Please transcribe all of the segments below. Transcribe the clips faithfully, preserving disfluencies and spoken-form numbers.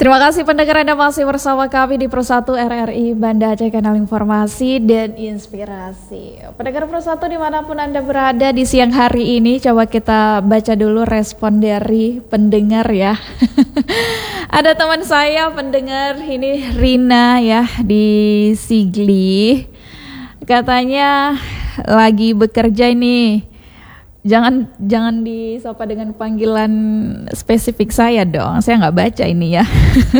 Terima kasih pendengar, Anda masih bersama kami di Pro satu R R I Banda Aceh, kanal informasi dan inspirasi. Pendengar Pro satu dimanapun Anda berada di siang hari ini, coba kita baca dulu respon dari pendengar ya. Ada teman saya pendengar ini, Rina ya, di Sigli. Katanya lagi bekerja ini. Jangan jangan disapa dengan panggilan spesifik saya dong. Saya nggak baca ini ya.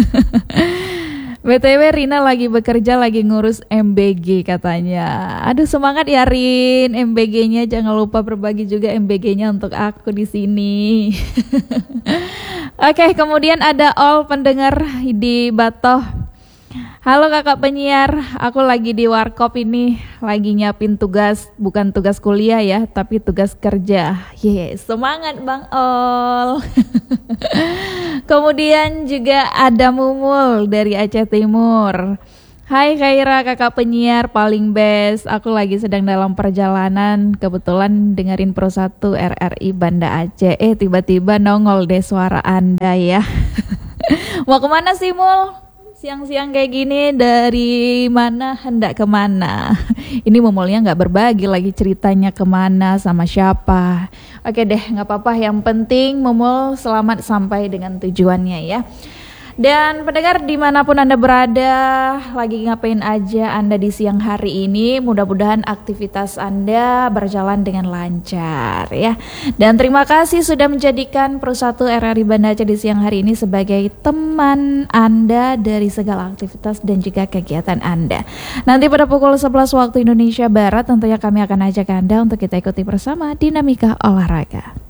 B T W Rina lagi bekerja, lagi ngurus M B G katanya. Aduh, semangat ya Rin, M B G-nya jangan lupa berbagi juga M B G-nya untuk aku di sini. Oke, kemudian ada all pendengar di Batoh. Halo kakak penyiar, aku lagi di warkop ini, lagi nyiapin tugas, bukan tugas kuliah ya, tapi tugas kerja. Yes, semangat Bang Ol. Kemudian juga ada Mumul dari Aceh Timur. Hai Khaira, kakak penyiar paling best, aku lagi sedang dalam perjalanan, kebetulan dengerin Pro satu R R I Banda Aceh. Eh tiba-tiba nongol deh suara Anda ya. Mau kemana sih Mul? Siang-siang kayak gini, dari mana hendak kemana? Ini Mumulnya nggak berbagi lagi ceritanya kemana sama siapa. Oke deh, nggak apa-apa, yang penting Mumul selamat sampai dengan tujuannya ya. Dan pendengar dimanapun Anda berada, lagi ngapain aja Anda di siang hari ini, mudah-mudahan aktivitas Anda berjalan dengan lancar ya. Dan terima kasih sudah menjadikan Pro satu R R I Banda Aceh di siang hari ini sebagai teman Anda dari segala aktivitas dan juga kegiatan Anda. Nanti pada pukul sebelas waktu Indonesia Barat tentunya kami akan ajak Anda untuk kita ikuti bersama dinamika olahraga.